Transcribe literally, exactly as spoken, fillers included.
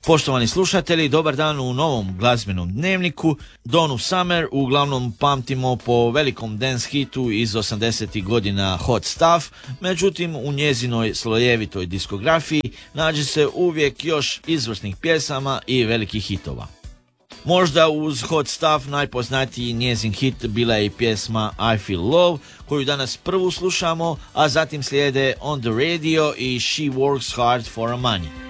Poštovani slušatelji, dobar dan u novom glazbenom dnevniku. Donu Summer uglavnom pamtimo po velikom dance hitu iz osamdesetih godina Hot Stuff, međutim u njezinoj slojevitoj diskografiji nađe se uvijek još izvrsnih pjesama i velikih hitova. Možda uz Hot Stuff najpoznatiji njezin hit bila je i pjesma I Feel Love, koju danas prvu slušamo, a zatim slijede On the Radio i She Works Hard for a Money.